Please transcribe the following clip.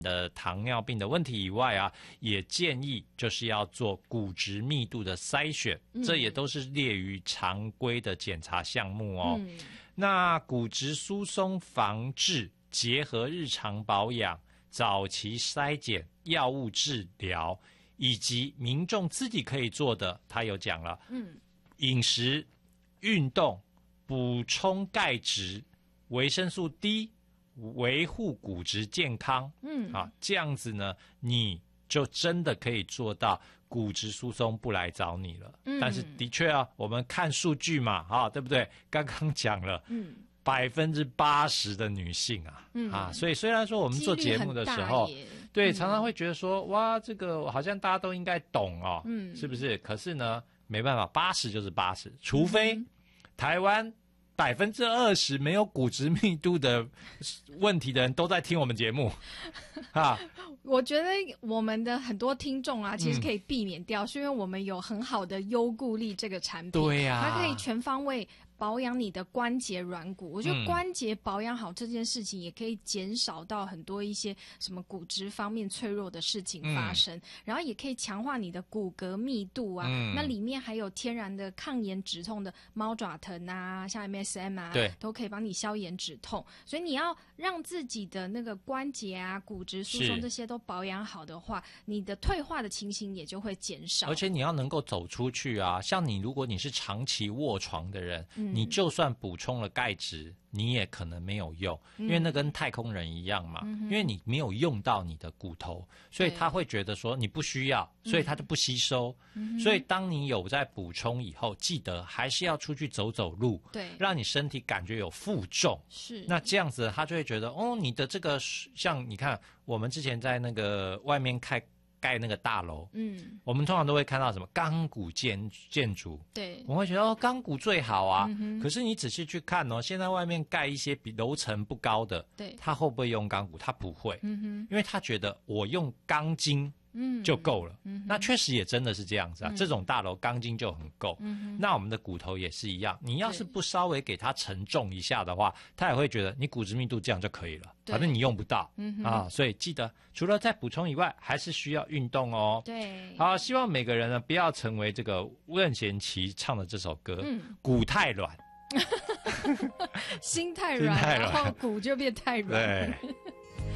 的糖尿病的问题以外啊，也建议就是要做骨质密度的筛选，这也都是列于常规的检查项目哦。那骨质疏松防治结合日常保养、早期筛检、药物治疗，以及民众自己可以做的，他有讲了，饮食、运动、补充钙质、维生素 D。维护骨质健康，这样子呢，你就真的可以做到骨质疏松不来找你了。但是的确啊，我们看数据嘛，对不对？刚刚讲了，80%的女性所以虽然说我们做节目的时候，对，常常会觉得说，哇，这个好像大家都应该懂哦，是不是？可是呢，没办法，80就是80，除非台湾20%没有骨质密度的问题的人都在听我们节目我觉得我们的很多听众啊，其实可以避免掉，是因为我们有很好的优固力这个产品， 对呀， 它可以全方位保养你的关节软骨。我觉得关节保养好这件事情，也可以减少到很多一些什么骨质方面脆弱的事情发生，然后也可以强化你的骨骼密度啊。那里面还有天然的抗炎止痛的猫爪藤啊，像 MSM 啊，都可以帮你消炎止痛。所以你要让自己的那个关节啊、骨质疏松这些都保养好的话，你的退化的情形也就会减少。 而且你要能够走出去啊，像你如果你是长期卧床的人，你就算补充了钙质，你也可能没有用，因为那跟太空人一样嘛，因为你没有用到你的骨头，所以他会觉得说你不需要，所以他就不吸收。所以当你有在补充以后，记得还是要出去走走路， 对， 让你身体感觉有负重。 是， 那这样子他就会觉得，你的这个像你看，我们之前在那个外面盖那个大楼，我们通常都会看到什么钢骨建筑，对，我们会觉得钢骨最好啊。可是你仔细去看现在外面盖一些比楼层不高的，对，他会不会用钢骨？他不会，因为他觉得我用钢筋就够了。那确实也真的是这样子啊，这种大楼钢筋就很够。那我们的骨头也是一样，你要是不稍微给它承重一下的话，他也会觉得你骨质密度这样就可以了，反正你用不到所以记得除了再补充以外，还是需要运动哦。 对， 好，希望每个人呢不要成为这个任贤齐唱的这首歌，骨太软， 心太软，然后骨就变太软。 对。